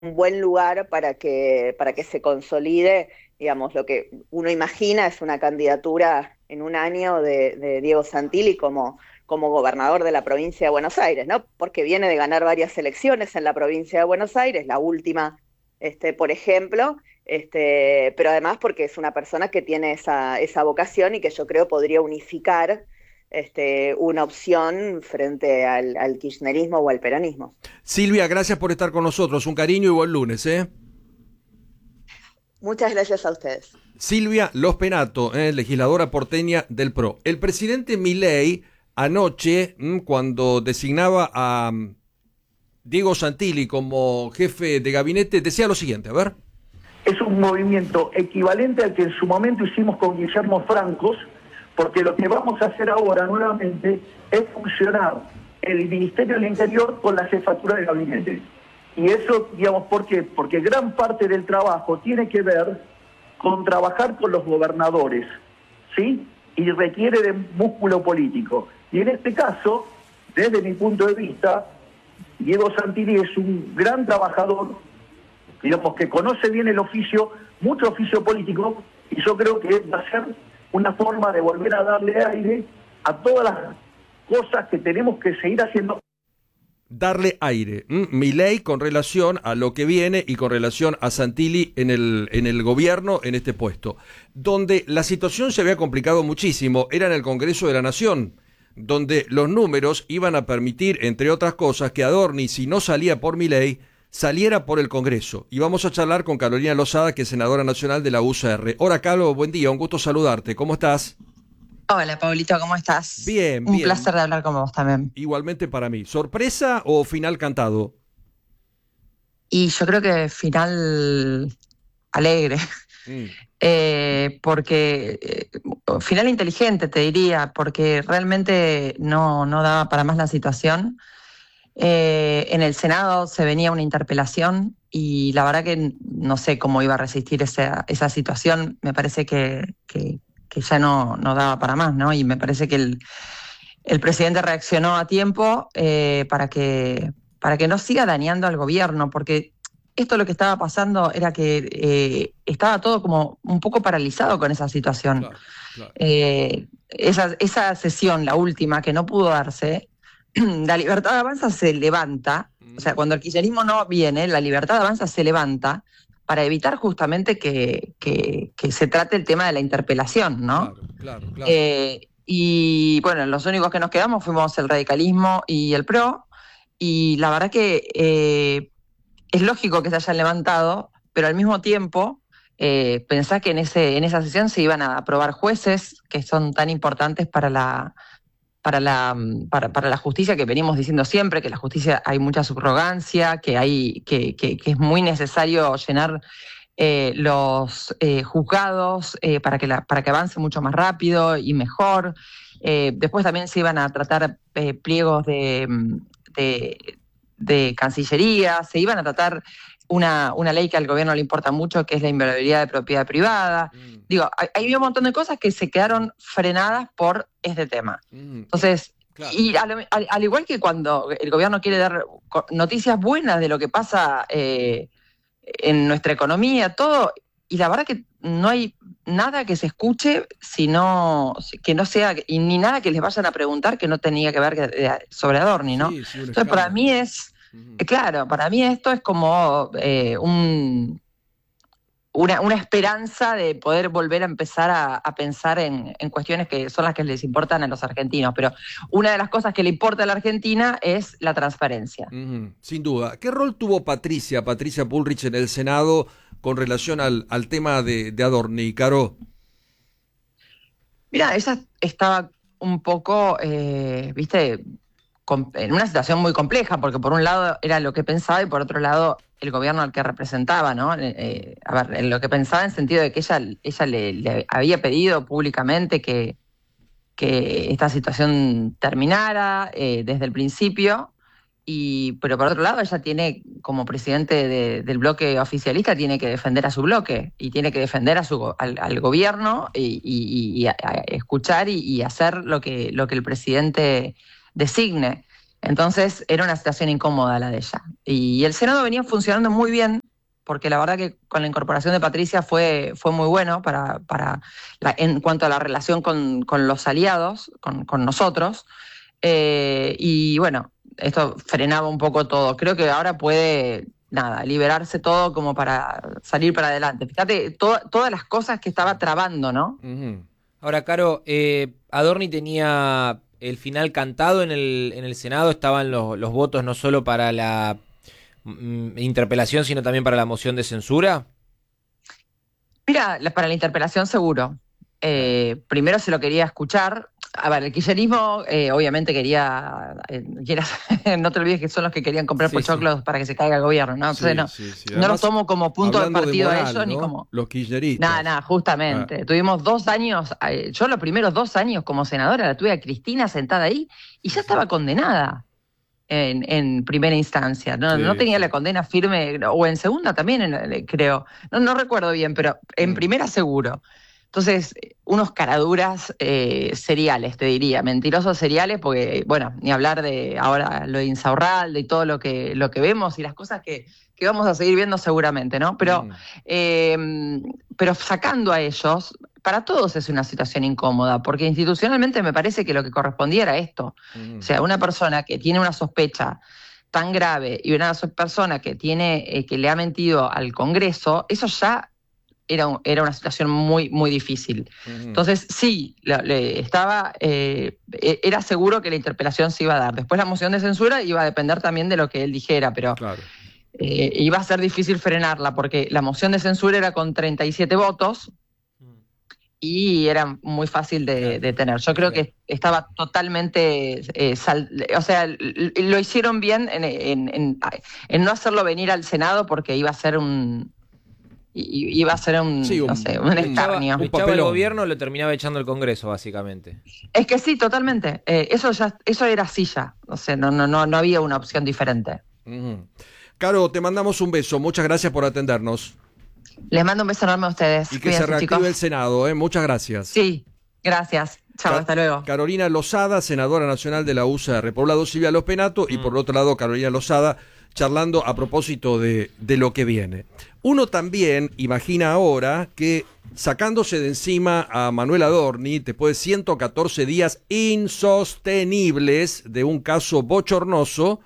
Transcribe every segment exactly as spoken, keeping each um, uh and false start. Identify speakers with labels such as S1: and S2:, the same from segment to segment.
S1: un buen lugar para que, para que se consolide, digamos, lo que uno imagina es una candidatura en un año de, de Diego Santilli como, como gobernador de la provincia de Buenos Aires, ¿no? Porque viene de ganar varias elecciones en la provincia de Buenos Aires, la última, este, por ejemplo, este, pero además porque es una persona que tiene esa, esa vocación y que yo creo podría unificar este, una opción frente al, al kirchnerismo o al peronismo.
S2: Silvia, gracias por estar con nosotros. Un cariño y buen lunes, ¿eh?
S1: Muchas gracias a ustedes.
S2: Silvia Los Penato, eh, legisladora porteña del P R O. El presidente Milei anoche, mm, cuando designaba a mm, Diego Santilli como jefe de gabinete, decía lo siguiente, a ver.
S3: Es un movimiento equivalente al que en su momento hicimos con Guillermo Francos, porque lo que vamos a hacer ahora nuevamente es funcionar el Ministerio del Interior con la jefatura de gabinete. Y eso, digamos, ¿por qué? Porque gran parte del trabajo tiene que ver con trabajar con los gobernadores, ¿sí? Y requiere de músculo político. Y en este caso, desde mi punto de vista, Diego Santilli es un gran trabajador, digamos, que conoce bien el oficio, mucho oficio político, y yo creo que va a ser una forma de volver a darle aire a todas las cosas que tenemos que seguir haciendo.
S2: Darle aire. ¿Mm? Milei con relación a lo que viene y con relación a Santilli en el, en el gobierno, en este puesto. Donde la situación se había complicado muchísimo, era en el Congreso de la Nación, donde los números iban a permitir, entre otras cosas, que Adorni, si no salía por Milei, saliera por el Congreso. Y vamos a charlar con Carolina Lozada, que es senadora nacional de la U C R. Hola, Carlos, buen día, un gusto saludarte. ¿Cómo estás?
S4: Hola, Pablito, ¿cómo estás?
S2: Bien,
S4: Un
S2: bien.
S4: placer de hablar con vos también.
S2: Igualmente para mí. ¿Sorpresa o final cantado?
S4: Y yo creo que final alegre,
S2: Mm.
S4: eh, porque eh, final inteligente, te diría, porque realmente no, no daba para más la situación. Eh, en el Senado se venía una interpelación y la verdad que no sé cómo iba a resistir esa, esa situación. Me parece que, que, que ya no, no daba para más, ¿no? Y me parece que el, el presidente reaccionó a tiempo eh, para que, para que no siga dañando al gobierno, porque esto lo que estaba pasando era que eh, estaba todo como un poco paralizado con esa situación.
S2: Claro, claro.
S4: Eh, esa, esa sesión, la última, que no pudo darse, la Libertad Avanza se levanta, o sea, cuando el kirchnerismo no viene, la Libertad Avanza se levanta para evitar justamente que, que, que se trate el tema de la interpelación, ¿no?
S2: Claro, claro, claro.
S4: Eh, y bueno, los únicos que nos quedamos fuimos el radicalismo y el P R O, y la verdad que eh, es lógico que se hayan levantado, pero al mismo tiempo eh, pensá que en, ese, en esa sesión se iban a aprobar jueces que son tan importantes para la... Para la, para, para la justicia, que venimos diciendo siempre, que la justicia hay mucha subrogancia, que, hay, que, que, que es muy necesario llenar eh, los eh, juzgados eh, para, que la, para que avance mucho más rápido y mejor. Eh, después también se iban a tratar eh, pliegos de, de, de Cancillería, se iban a tratar una, una ley que al gobierno le importa mucho, que es la inviolabilidad de propiedad privada. Mm. Digo, hay, hay un montón de cosas que se quedaron frenadas por este tema. Mm. Entonces, claro. y al, al, al igual que cuando el gobierno quiere dar noticias buenas de lo que pasa eh, en nuestra economía, todo, y la verdad que no hay nada que se escuche sino que no sea, y ni nada que les vayan a preguntar que no tenía que ver sobre Adorni, ¿no? Sí, sí, entonces, para mí es claro, para mí esto es como eh, un, una, una esperanza de poder volver a empezar a, a pensar en, en cuestiones que son las que les importan a los argentinos. Pero una de las cosas que le importa a la Argentina es la transparencia.
S2: Mm, sin duda. ¿Qué rol tuvo Patricia, Patricia Bullrich en el Senado con relación al, al tema de, de Adorni, Caro?
S4: Mira, ella estaba un poco, eh, viste... en una situación muy compleja, porque por un lado era lo que pensaba y por otro lado el gobierno al que representaba, ¿no? Eh, a ver, en lo que pensaba en sentido de que ella, ella le, le había pedido públicamente que, que esta situación terminara eh, desde el principio, y, pero por otro lado ella tiene, como presidente de, del bloque oficialista, tiene que defender a su bloque y tiene que defender a su, al, al gobierno y, y, y a, a escuchar y, y hacer lo que, lo que el presidente designe. Entonces era una situación incómoda la de ella. Y el Senado venía funcionando muy bien, porque la verdad que con la incorporación de Patricia fue, fue muy bueno para, para la, en cuanto a la relación con, con los aliados, con, con nosotros. Eh, y bueno, esto frenaba un poco todo. Creo que ahora puede, nada, liberarse todo como para salir para adelante. Fíjate, to, todas las cosas que estaba trabando, ¿no?
S5: Uh-huh. Ahora, Caro, eh, Adorni tenía el final cantado en el, en el Senado, estaban los, los votos no solo para la mm, interpelación, sino también para la moción de censura.
S4: Mira, la, para la interpelación seguro. Eh, primero se lo quería escuchar. A ver, el kirchnerismo eh, obviamente quería, eh, quiera, no te olvides que son los que querían comprar sí, pochoclos sí. para que se caiga el gobierno, ¿no? Entonces sí, no, sí, sí. Además, no los tomo como punto de partido de moral, a ellos, ¿no? Ni como...
S2: Los kirchneristas.
S4: Nada, nada, justamente. Ah. Tuvimos dos años, eh, yo los primeros dos años como senadora la tuve a Cristina sentada ahí y ya estaba condenada en, en primera instancia. No, sí, no tenía sí. la condena firme, o en segunda también, en, creo. No, no recuerdo bien, pero en mm. primera seguro. Entonces, unos caraduras eh, seriales, te diría, mentirosos seriales, porque, bueno, ni hablar de ahora lo de Insaurralde y todo lo que, lo que vemos y las cosas que, que vamos a seguir viendo seguramente, ¿no? Pero, mm. eh, pero sacando a ellos, para todos es una situación incómoda, porque institucionalmente me parece que lo que correspondía era esto. Mm. O sea, una persona que tiene una sospecha tan grave y una persona que, tiene, eh, que le ha mentido al Congreso, eso ya... Era, un, era una situación muy, muy difícil. Uh-huh. Entonces, sí, lo, le estaba, eh, era seguro que la interpelación se iba a dar. Después la moción de censura iba a depender también de lo que él dijera, pero
S2: claro.
S4: eh, iba a ser difícil frenarla, porque la moción de censura era con treinta y siete votos y era muy fácil de, de tener. Yo creo que estaba totalmente... Eh, sal, o sea, lo hicieron bien en, en, en, en no hacerlo venir al Senado porque iba a ser un... Y iba a ser un, sí, un, no sé, un escarnio.
S5: Un echaba el gobierno, lo terminaba echando el Congreso, básicamente.
S4: Es que sí, totalmente. Eh, eso ya, eso era así ya. O sea, no, no, no, no había una opción diferente.
S2: Uh-huh. Caro, te mandamos un beso. Muchas gracias por atendernos.
S4: Les mando un beso enorme a ustedes.
S2: Y que Cuídense, se reactive chicos. El Senado, ¿eh? Muchas gracias.
S4: Sí, gracias. Chao, Car- hasta luego.
S2: Carolina Lozada, senadora nacional de la U C R, Poblado Silvia Los Penato, mm. y por otro lado, Carolina Lozada, charlando a propósito de, de lo que viene. Uno también imagina ahora que sacándose de encima a Manuel Adorni, después de ciento catorce días insostenibles de un caso bochornoso,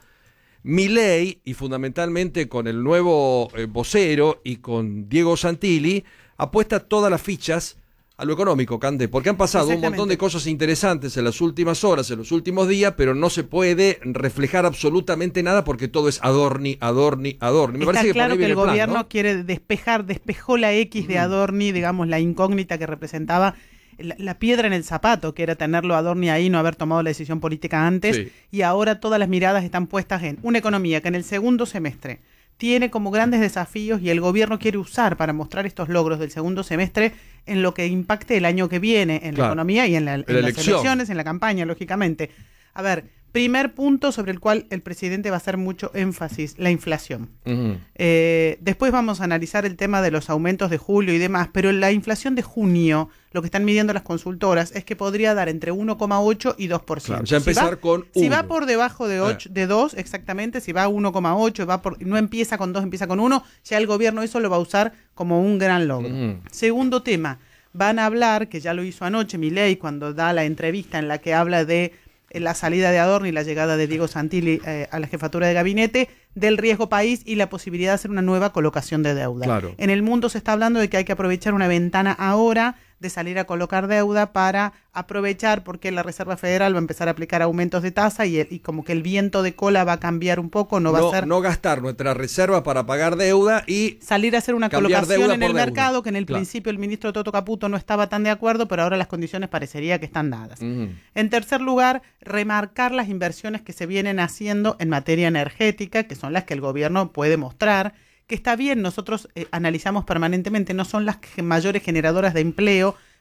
S2: Milei, y fundamentalmente con el nuevo eh, vocero y con Diego Santilli, apuesta todas las fichas a lo económico, Cande, porque han pasado un montón de cosas interesantes en las últimas horas, en los últimos días, pero no se puede reflejar absolutamente nada porque todo es Adorni, Adorni, Adorni. Me
S6: Está
S2: parece
S6: claro
S2: que,
S6: que el, el
S2: plan,
S6: gobierno
S2: ¿no?
S6: quiere despejar, despejó la X de Adorni, digamos, la incógnita que representaba la, la piedra en el zapato, que era tenerlo a Adorni ahí, no haber tomado la decisión política antes, sí. Y ahora todas las miradas están puestas en una economía que en el segundo semestre tiene como grandes desafíos y el gobierno quiere usar para mostrar estos logros del segundo semestre en lo que impacte el año que viene en la claro. economía y en, la, en, en la las elecciones, en la campaña, lógicamente. A ver, primer punto sobre el cual el presidente va a hacer mucho énfasis, la inflación. Uh-huh. Eh, después vamos a analizar el tema de los aumentos de julio y demás, pero la inflación de junio, lo que están midiendo las consultoras, es que podría dar entre uno coma ocho y dos por ciento.
S2: Claro, ya empezar
S6: si va,
S2: con
S6: Si
S2: uno.
S6: va por debajo de, ocho, eh. de dos, exactamente, si va a uno coma ocho, va por, no empieza con dos, empieza con uno, ya el gobierno eso lo va a usar como un gran logro. Uh-huh. Segundo tema, van a hablar, que ya lo hizo anoche Milei cuando da la entrevista en la que habla de la salida de Adorni y la llegada de Diego Santilli eh, a la jefatura de gabinete, del riesgo país y la posibilidad de hacer una nueva colocación de deuda.
S2: Claro.
S6: En el mundo se está hablando de que hay que aprovechar una ventana ahora de salir a colocar deuda para aprovechar porque la Reserva Federal va a empezar a aplicar aumentos de tasa y, el, y como que el viento de cola va a cambiar un poco, no, no va a ser...
S2: No gastar nuestra reserva para pagar deuda y...
S6: Salir a hacer una colocación en el
S2: deuda.
S6: mercado, que en el
S2: claro.
S6: principio el ministro Toto Caputo no estaba tan de acuerdo, pero ahora las condiciones parecería que están dadas. Uh-huh. En tercer lugar, remarcar las inversiones que se vienen haciendo en materia energética, que son las que el gobierno puede mostrar, que está bien, nosotros eh, analizamos permanentemente, no son las mayores generadoras de empleo,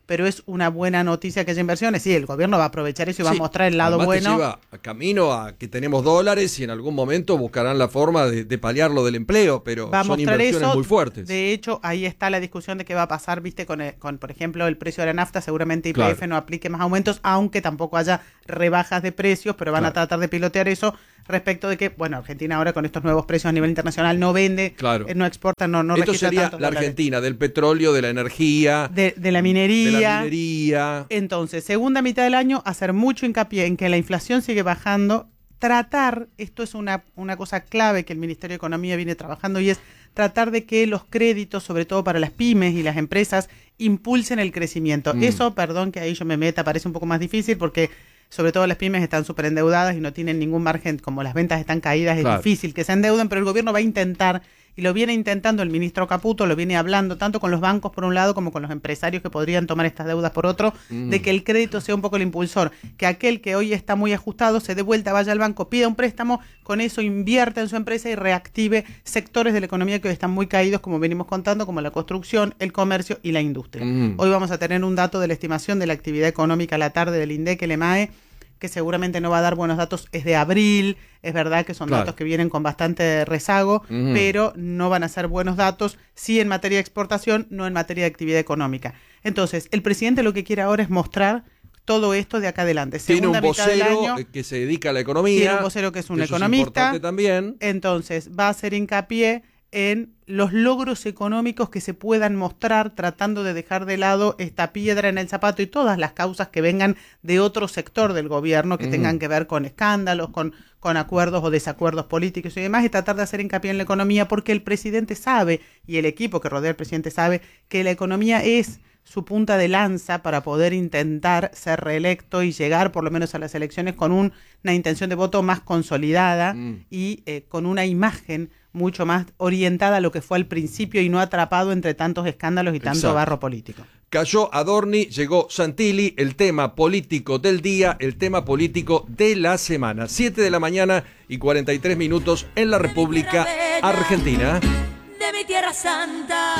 S6: pero es una buena noticia que haya inversiones. Sí, el gobierno va a aprovechar eso y va
S2: Sí,
S6: a mostrar el lado
S2: además
S6: bueno.
S2: te lleva a camino a que tenemos dólares y en algún momento buscarán la forma de, de paliar lo del empleo, pero
S6: Va a
S2: son
S6: mostrar
S2: inversiones
S6: eso.
S2: muy fuertes.
S6: De hecho, ahí está la discusión de qué va a pasar, viste, con, el- con por ejemplo, el precio de la nafta. Seguramente Y P F
S2: Claro.
S6: no aplique más aumentos, aunque tampoco haya rebajas de precios, pero van
S2: Claro.
S6: a tratar de pilotear eso respecto de que, bueno, Argentina ahora con estos nuevos precios a nivel internacional no vende,
S2: Claro.
S6: eh, no exporta, no, no
S2: Esto
S6: registra
S2: sería
S6: tantos
S2: la
S6: dólares.
S2: Argentina, del petróleo, de la energía,
S6: De, de la minería.
S2: de la minería.
S6: Entonces, segunda mitad del año, hacer mucho hincapié en que la inflación sigue bajando, tratar, esto es una, una cosa clave que el Ministerio de Economía viene trabajando, y es tratar de que los créditos, sobre todo para las pymes y las empresas, impulsen el crecimiento.
S2: Mm.
S6: Eso, perdón que ahí yo me meta, parece un poco más difícil porque sobre todo las pymes están súper endeudadas y no tienen ningún margen, como las ventas están caídas,
S2: Claro.
S6: es difícil que se endeuden, pero el gobierno va a intentar, y lo viene intentando el ministro Caputo, lo viene hablando tanto con los bancos por un lado como con los empresarios que podrían tomar estas deudas por otro,
S2: Mm.
S6: de que el crédito sea un poco el impulsor, que aquel que hoy está muy ajustado se dé vuelta, vaya al banco, pida un préstamo, con eso invierta en su empresa y reactive sectores de la economía que hoy están muy caídos, como venimos contando, como la construcción, el comercio y la industria.
S2: Mm.
S6: Hoy vamos a tener un dato de la estimación de la actividad económica a la tarde del INDEC, el EMAE, que seguramente no va a dar buenos datos, es de abril, es verdad que son
S2: Claro.
S6: datos que vienen con bastante rezago,
S2: Ujú.
S6: pero no van a ser buenos datos, sí en materia de exportación, no en materia de actividad económica. Entonces, el presidente lo que quiere ahora es mostrar todo esto de acá adelante.
S2: Tiene un
S6: Segunda mitad del
S2: vocero
S6: año,
S2: eh, que se dedica a la economía.
S6: tiene un vocero que es un
S2: que eso
S6: economista.
S2: importante también.
S6: Entonces, va a hacer hincapié en los logros económicos que se puedan mostrar, tratando de dejar de lado esta piedra en el zapato y todas las causas que vengan de otro sector del gobierno que
S2: Ujú.
S6: tengan que ver con escándalos, con, con acuerdos o desacuerdos políticos y demás, y tratar de hacer hincapié en la economía, porque el presidente sabe, y el equipo que rodea al presidente sabe, que la economía es su punta de lanza para poder intentar ser reelecto y llegar por lo menos a las elecciones con un- una intención de voto más consolidada
S2: Mm.
S6: y eh, con una imagen mucho más orientada a lo que fue al principio y no atrapado entre tantos escándalos y tanto
S2: Exacto.
S6: barro político.
S2: Cayó Adorni, llegó Santilli, el tema político del día, el tema político de la semana. siete de la mañana y cuarenta y tres minutos en la República Argentina.
S7: De mi tierra santa,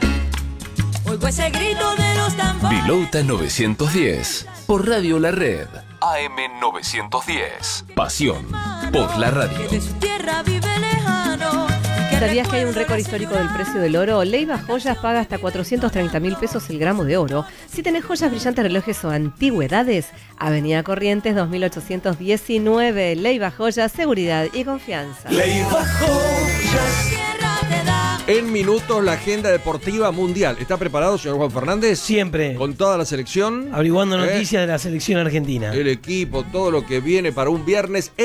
S7: oigo ese grito de los tambores.
S8: Vilota novecientos diez, por Radio La Red. A M novecientos diez. Pasión por la radio.
S7: Que de su tierra vive lejano.
S9: ¿Sabías que hay un récord histórico del precio del oro? Leiva Joyas paga hasta cuatrocientos treinta mil pesos el gramo de oro. Si tenés joyas, brillantes, relojes o antigüedades, Avenida Corrientes dos mil ochocientos diecinueve. Leiva Joyas, seguridad y confianza.
S7: Tierra te da.
S2: En minutos, la agenda deportiva mundial. ¿Está preparado, señor Juan Fernández?
S10: Siempre
S2: Con toda la selección.
S10: averiguando
S2: ¿Eh?
S10: noticias de la selección argentina.
S2: El equipo, todo lo que viene para un viernes